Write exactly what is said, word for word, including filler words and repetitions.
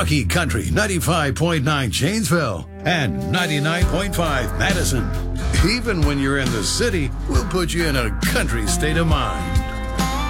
Talkie Country ninety-five point nine Janesville and ninety-nine point five Madison. Even when you're in the city, we'll put you in a country state of mind.